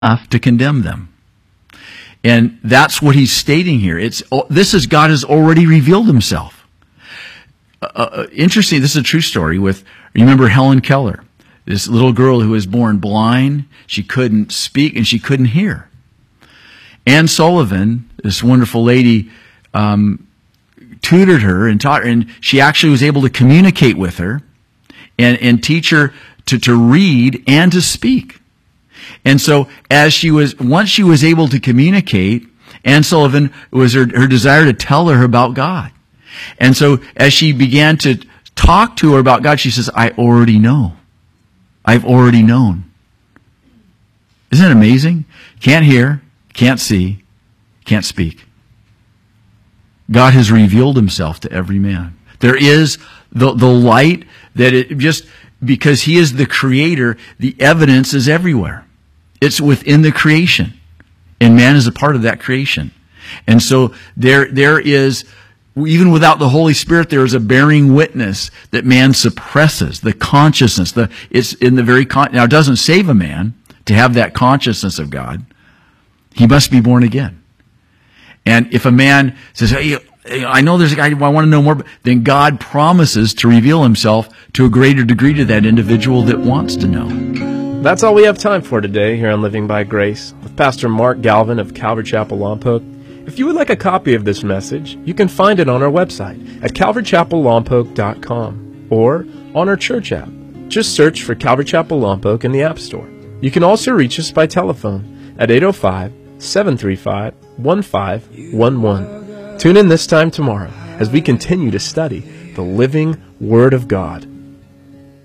to condemn them. And that's what he's stating here. God has already revealed himself. Interesting, this is a true story you remember Helen Keller, this little girl who was born blind. She couldn't speak and she couldn't hear. Anne Sullivan, this wonderful lady, tutored her and taught her, and she actually was able to communicate with her and teach her to read and to speak. And so once she was able to communicate, Anne Sullivan was her desire to tell her about God. And so as she began to talk to her about God, she says, I already know. I've already known. Isn't it amazing? Can't hear, can't see, can't speak. God has revealed himself to every man. There is the light because he is the creator, the evidence is everywhere. It's within the creation. And man is a part of that creation. And so there is, even without the Holy Spirit, there is a bearing witness that man suppresses, the consciousness. It's in the very now it doesn't save a man to have that consciousness of God. He must be born again. And if a man says, hey, I know there's a guy, I want to know more, then God promises to reveal himself to a greater degree to that individual that wants to know. That's all we have time for today here on Living by Grace with Pastor Mark Galvin of Calvary Chapel Lompoc. If you would like a copy of this message, you can find it on our website at calvarychapellompoc.com or on our church app. Just search for Calvary Chapel Lompoc in the App Store. You can also reach us by telephone at 805-735-1511. Tune in this time tomorrow as we continue to study the living Word of God.